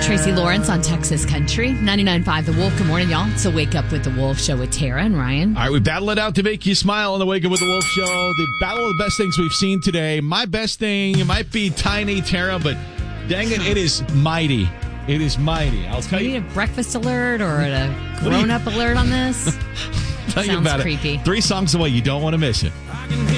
Tracy Lawrence on Texas Country. 99.5 The Wolf. Good morning, y'all. It's a Wake Up with the Wolf show with Tara and Ryan. All right, we battle it out to make you smile on the Wake Up with the Wolf show. The battle of the best things we've seen today. My best thing, it might be tiny, Tara, but dang it, it is mighty. It is mighty. I'll tell you. Do you need a breakfast alert or a grown-up alert on this? Tell you Sounds about creepy. 3 songs away. You don't want to miss it.